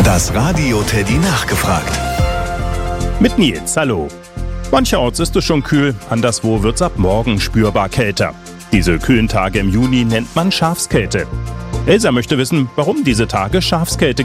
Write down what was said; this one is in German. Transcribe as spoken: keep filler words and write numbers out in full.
Das Radio Teddy nachgefragt. Mit Nils, hallo. Mancherorts ist es schon kühl, anderswo wird's ab morgen spürbar kälter. Diese kühlen Tage im Juni nennt man Schafskälte. Elsa möchte wissen, warum diese Tage Schafskälte